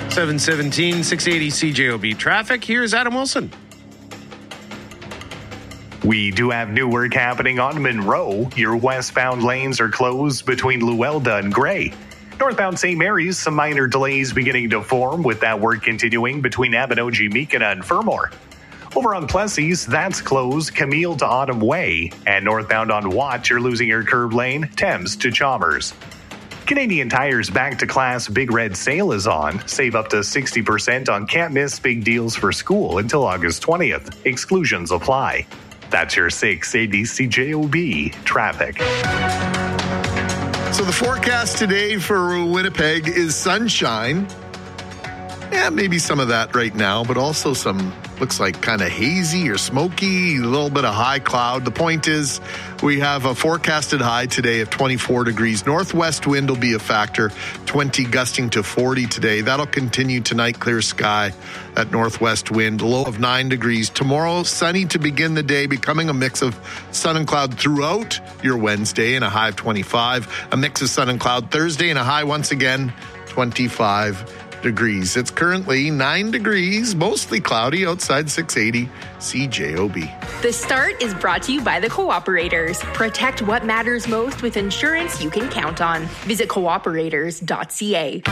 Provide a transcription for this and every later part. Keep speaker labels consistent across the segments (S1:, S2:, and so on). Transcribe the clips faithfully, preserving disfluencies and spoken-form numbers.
S1: seven seventeen, six eighty C J O B traffic. Here's Adam Wilson.
S2: We do have new work happening on Monroe. Your westbound lanes are closed between Luelda and Gray. Northbound Saint Mary's, some minor delays beginning to form with that work continuing between Abinogi, Meekina, and Fermor. Over on Plessis, that's closed Camille to Autumn Way. And northbound on Watt, you're losing your curb lane, Thames to Chalmers. Canadian Tire's Back to Class Big Red Sale is on. Save up to sixty percent on can't miss big deals for school until August twentieth. Exclusions apply. That's your six eighty C J O B traffic.
S3: So the forecast today for Winnipeg is sunshine. Yeah, maybe some of that right now, but also some, looks like kind of hazy or smoky, a little bit of high cloud. The point is we have a forecasted high today of twenty-four degrees. Northwest wind will be a factor, twenty gusting to forty today. That'll continue tonight, clear sky at northwest wind, low of nine degrees. Tomorrow, sunny to begin the day, becoming a mix of sun and cloud throughout your Wednesday and a high of twenty-five. A mix of sun and cloud Thursday and a high once again, twenty-five degrees. It's currently nine degrees, mostly cloudy outside six eighty C J O B.
S4: The Start is brought to you by the Cooperators. Protect what matters most with insurance you can count on. Visit cooperators dot c a.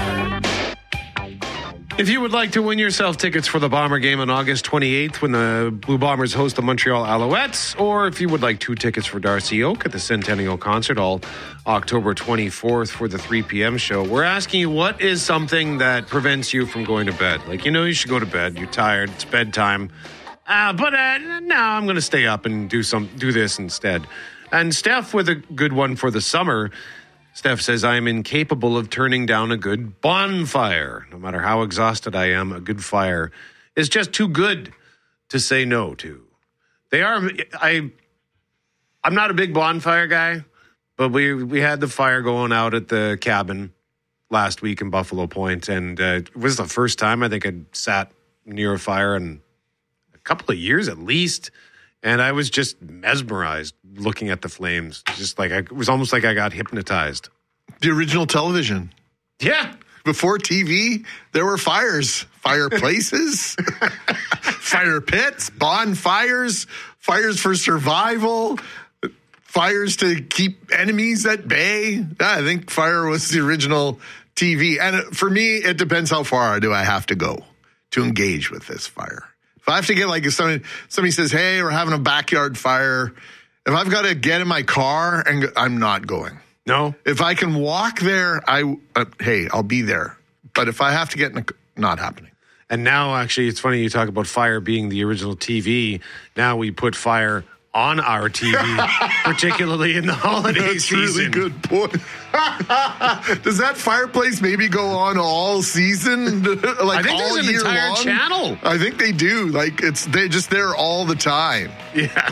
S1: If you would like to win yourself tickets for the Bomber game on August twenty-eighth when the Blue Bombers host the Montreal Alouettes, or if you would like two tickets for Darcy Oak at the Centennial Concert Hall October twenty-fourth for the three p.m. show, we're asking you, what is something that prevents you from going to bed? Like, you know you should go to bed, you're tired, it's bedtime, uh, but uh, no, I'm going to stay up and do some do this instead. And Steph with a good one for the summer. Steph says, I am incapable of turning down a good bonfire. No matter how exhausted I am, a good fire is just too good to say no to. They are, I, I'm not a big bonfire guy, but we, we had the fire going out at the cabin last week in Buffalo Point, and uh, it was the first time I think I'd sat near a fire in a couple of years at least. And I was just mesmerized looking at the flames. Just like, I, it was almost like I got hypnotized.
S3: The original television.
S1: Yeah.
S3: Before T V, there were fires, fireplaces, fire pits, bonfires, fires for survival, fires to keep enemies at bay. Yeah, I think fire was the original T V. And for me, it depends how far do I have to go to engage with this fire. If I have to get, like, if somebody, somebody says, hey, we're having a backyard fire, if I've got to get in my car, and go, I'm not going.
S1: No.
S3: If I can walk there, I uh, hey, I'll be there. But if I have to get in a, not happening.
S1: And now, actually, it's funny you talk about fire being the original T V. Now we put fire on our T V, particularly in the holiday
S3: That's
S1: season.
S3: That's a really good point. Does that fireplace maybe go on all season? Like,
S1: I think
S3: all
S1: there's an
S3: year
S1: entire
S3: long?
S1: channel.
S3: I think they do. Like, it's they just there all the time.
S1: Yeah.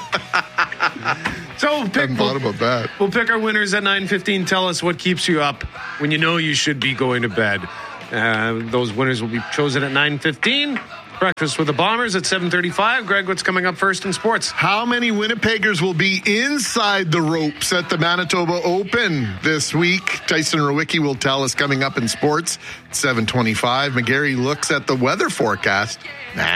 S1: So
S3: I
S1: pick,
S3: hadn't thought about that.
S1: We'll pick our winners at nine fifteen. Tell us what keeps you up when you know you should be going to bed. Uh, those winners will be chosen at nine fifteen. Breakfast with the Bombers at seven thirty-five. Greg, what's coming up first in sports?
S3: How many Winnipeggers will be inside the ropes at the Manitoba Open this week? Tyson Rowicki will tell us coming up in sports at seven twenty-five. McGarry looks at the weather forecast. Nah.